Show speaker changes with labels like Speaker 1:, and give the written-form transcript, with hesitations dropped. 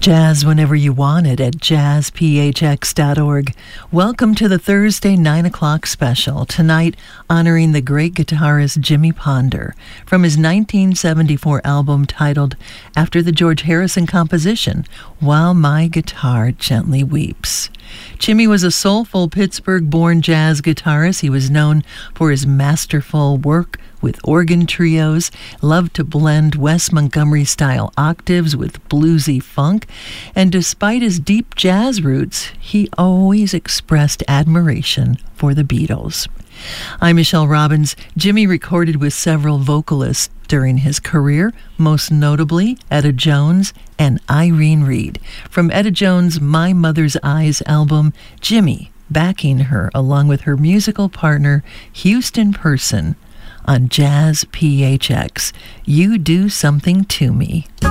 Speaker 1: Jazz whenever you want it at jazzphx.org. Welcome to the Thursday 9 o'clock special. Tonight, honoring the great guitarist Jimmy Ponder from his 1974 album titled after the George Harrison composition, While My Guitar Gently Weeps. Jimmy was a soulful Pittsburgh-born jazz guitarist. He was known for his masterful work with organ trios, loved to blend Wes Montgomery-style octaves with bluesy funk, and despite his deep jazz roots, he always expressed admiration for the Beatles. I'm Michelle Robbins. Jimmy recorded with several vocalists during his career, most notably Etta Jones and Irene Reid. From Etta Jones' My Mother's Eyes album, Jimmy backing her along with her musical partner, Houston Person, on Jazz PHX. You Do Something to Me.